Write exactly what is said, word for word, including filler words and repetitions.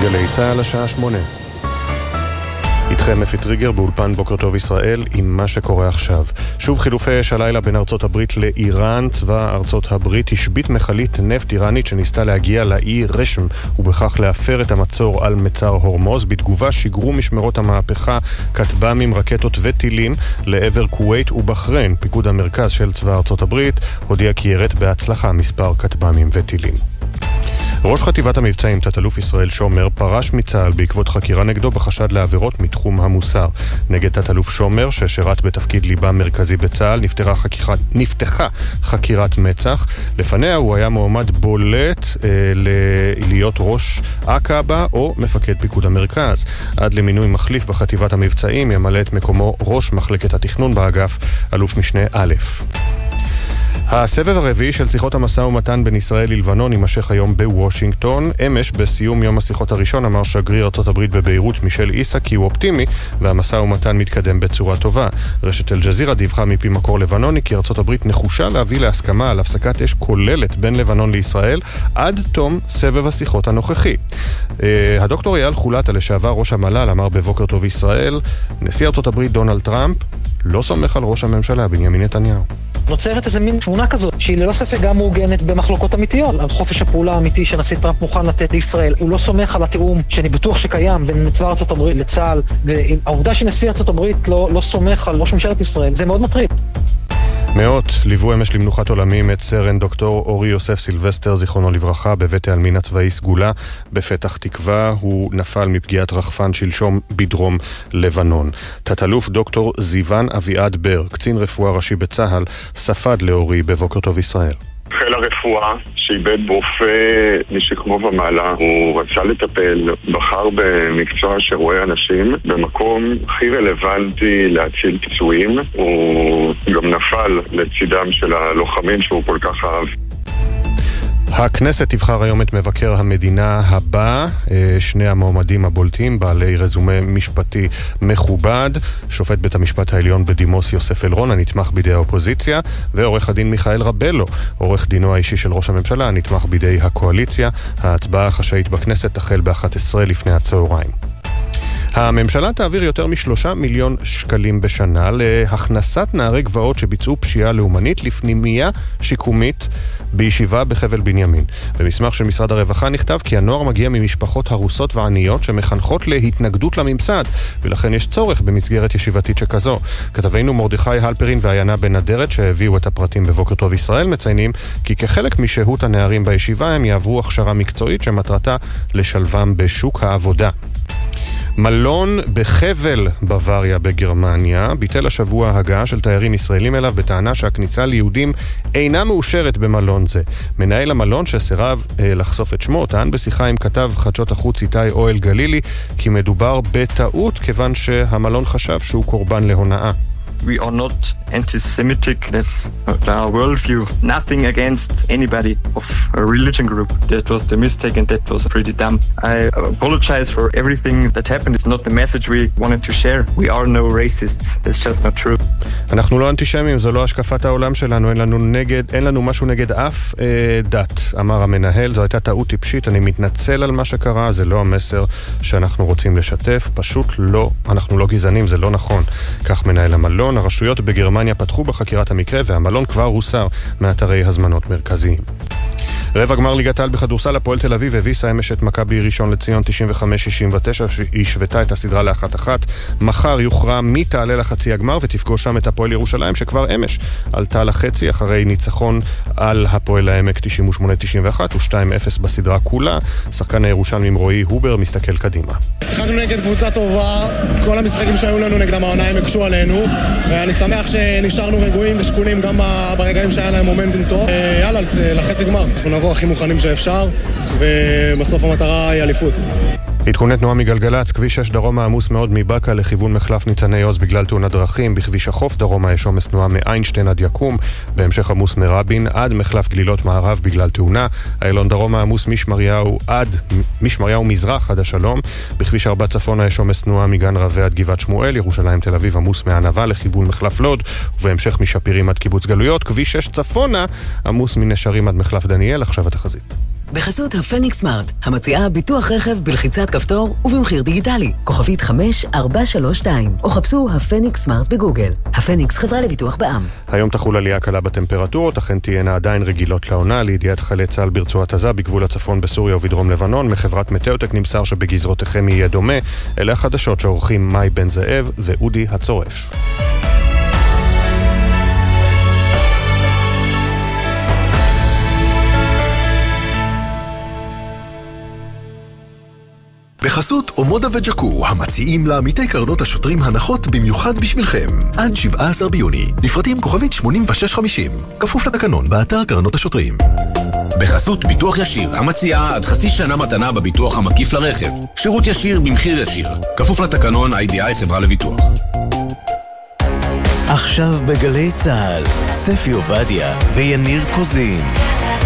גלי צהל השעה שמונה. איתכם אפי טריגר באולפן בוקר טוב ישראל עם מה שקורה עכשיו. שוב חילופי אש הלילה בין ארצות הברית לאיראן. צבא ארצות הברית השבית מכלית נפט איראנית שניסתה להגיע לאי רשם ובכך להפר את המצור על מצר הורמוז. בתגובה שיגרו משמרות המהפכה כטב"מים, רקטות וטילים לעבר כווית ובחריין. פיקוד המרכז של צבא ארצות הברית הודיע כי ירט בהצלחה מספר כטב"מים וטילים. ראש חטיבת המבצעים, תת-אלוף ישראל שומר, פרש מצה"ל בעקבות חקירה נגדו בחשד לעבירות מתחום המוסר. נגד תת-אלוף שומר, ששירת בתפקיד ליבה מרכזי בצה"ל, נפתחה חקירת, נפתחה חקירת מצח. לפניה הוא היה מועמד בולט אה, ל- להיות ראש אכ"א או מפקד פיקוד המרכז. עד למינוי מחליף בחטיבת המבצעים ימלא את מקומו ראש מחלקת התכנון באגף, אלוף משנה א'. הסבב הרביעי של שיחות המשא ומתן בין ישראל ללבנון יימשך היום בוושינגטון. אמש בסיום יום השיחות הראשון אמר שגריר ארצות הברית בביירות מישל איסה כי הוא אופטימי והמשא ומתן מתקדם בצורה טובה. רשת אל-ג'זירה דיווחה מפי מקור לבנוני כי ארצות הברית נחושה להביא להסכמה על הפסקת אש כוללת בין לבנון לישראל עד תום סבב השיחות הנוכחי. הדוקטור אייל חולת, לשעבר ראש המל"ל, אמר בבוקר טוב ישראל, נשיא ארצות הברית דונלד טראמפ לא סומך על ראש הממשלה בנימין נתניהו. נוצרת איזה מין תמונה כזאת, שהיא ללא ספק גם מעוגנת במחלוקות אמיתיות, על חופש הפעולה האמיתי שנשיא טראמפ מוכן לתת לישראל. הוא לא סומך על התיאום שאני בטוח שקיים בין צבא ארצות הברית לצה"ל, והעובדה שנשיא ארצות הברית לא, לא סומך על ראש ממשלת ישראל, זה מאוד מטריד. מאות ליוו אמש למנוחת עולמים את סרן דוקטור אורי יוסף סילבסטר, זיכרונו לברכה, בבית העלמין הצבאי סגולה בפתח תקווה. הוא נפל מפגיעת רחפן שלשום בדרום לבנון. תת-אלוף דוקטור זיוון אביעד בר, קצין רפואה ראשי בצה"ל, ספד לאורי בבוקר טוב ישראל. חיל הרפואה שאיבד רופא משכמו ומעלה, הוא רצה לטפל, בחר במקצוע שרואה אנשים במקום הכי רלוונטי להציל פצועים. הוא גם נפל לצידם של הלוחמים שהוא כל כך אהב. הכנסת תבחר היום את מבקר המדינה הבא. שני המועמדים הבולטים בעלי רזומה משפטי מכובד, שופט בית המשפט העליון בדימוס יוסף אלרון הנתמך בידי האופוזיציה, ועורך הדין מיכאל רבלו, עורך דינו האישי של ראש הממשלה, הנתמך בידי הקואליציה. ההצבעה החשאית בכנסת תחל ב-אחת עשרה לפני הצהריים. הממשלה תעביר יותר משלושה מיליון שקלים בשנה להכנסת נערי גבעות שביצעו פשיעה לאומנית לפנימייה שיקומית בישיבה בחבל בנימין. במסמך של משרד הרווחה נכתב כי הנוער מגיע ממשפחות הרוסות ועניות שמחנכות להתנגדות לממסד, ולכן יש צורך במסגרת ישיבתית שכזו. כתבינו מרדכי הלפרין והיינה בן הדרת שהביאו את הפרטים בבוקר טוב ישראל מציינים כי כחלק משהות הנערים בישיבה הם יעברו הכשרה מקצועית שמטרתה לשלבם בשוק העבודה. מלון בחבל בוואריה בגרמניה ביטל השבוע הגעה של תיירים ישראלים אליו בטענה שהכניסה ליהודים אינה מאושרת במלון זה. מנהל המלון שסירב אה, לחשוף את שמו טען בשיחה עם כתב חדשות החוץ איתי אוהל גלילי כי מדובר בטעות כיוון שהמלון חשב שהוא קורבן להונאה. We are not anti-Semitic, that's our worldview. Nothing against anybody of a religion group. That was the mistake and that was pretty dumb. I apologize for everything that happened. It's not the message we wanted to share. We are no racists. That's just not true. אנחנו לא אנטישמים, זו לא השקפת העולם שלנו. אין לנו נגד, אין לנו משהו נגד אף אה, דת, אמר המנהל. זו הייתה טעות טיפשית. אני מתנצל על מה שקרה. זה לא המסר שאנחנו רוצים לשתף. פשוט לא. אנחנו לא גזענים, זה לא נכון. כך מנהל המלון. הרשויות בגרמניה פתחו בחקירת המקרה והמלון כבר הוסר מאתרי הזמנות מרכזיים. רבע גמר ליגת העל בכדורסל, הפועל תל אביב הביסה אמש את מכבי ראשון לציון תשעים וחמש שישים ותשע, שהשוותה את הסדרה לאחת אחת. מחר יוכרע מי תעלה לחצי הגמר ותפגוש שם את הפועל ירושלים שכבר אמש עלתה לחצי אחרי ניצחון על הפועל העמק תשעים ושמונה תשעים ואחת ו-שתיים אפס בסדרה כולה. שחקן הירושלמים רועי הובר מסתכל קדימה. שיחקנו נגד קבוצה טובה, כל המשחקים שהיו לנו נגדם העונה הם הקשו עלינו, ואני שמח שנשארנו רגועים ושקולים גם ברגעים שהיה להם מומנטום טוב. יאללה, לחצי גמר. אנחנו נבוא הכי מוכנים שאפשר, ובסוף המטרה היא אליפות. עדכוני תנועה מגלגלץ, כביש שש דרומה עמוס מאוד מבקה לכיוון מחלף ניצני עוז בגלל תאונת דרכים. בכביש החוף דרומה יש עומס תנועה מאיינשטיין עד יקום, בהמשך עמוס מרבין עד מחלף גלילות מערב בגלל תאונה. איילון דרומה עמוס משמריהו עד משמריהו מזרח עד השלום. בכביש ארבע צפונה יש עומס תנועה מגן רווה עד גבעת שמואל. ירושלים תל אביב עמוס מענבה לכיוון מחלף לוד, ובהמשך משפירים עד קיבוץ גלויות. כביש שש צפונה עמוס מנשרים עד מחלף דניאל. עכשיו התחזית. בחסות הפניקס סמארט, המציעה ביטוח רכב בלחיצת כפתור ובמחיר דיגיטלי. כוכבית חמש ארבע שלוש שתיים, או חפשו הפניקס סמארט בגוגל. הפניקס, חברה לביטוח בע"מ. היום תחול עלייה קלה בטמפרטורות, אכן תהיינה עדיין רגילות לעונה. לידיעת חיילי צה"ל ברצועת עזה בגבול הצפון בסוריה ובדרום לבנון, מחברת מטאוטק נמסר שבגזרותיכם יהיה דומה. אלה החדשות שעורכים מאי בן זאב ואודי הצורף. בחסות אומודה וג'קו, המציעים לעמיתי קרנות השוטרים הנחות במיוחד בשבילכם. עד שבעה עשר ביוני, לפרטים כוכבית שמונים ושש חמישים, כפוף לתקנון באתר קרנות השוטרים. בחסות ביטוח ישיר, המציעה עד חצי שנה מתנה בביטוח המקיף לרכב. שירות ישיר במחיר ישיר, כפוף לתקנון איי די איי חברה לביטוח. עכשיו בגלי צהל, ספי עובדיה ויניר קוזין.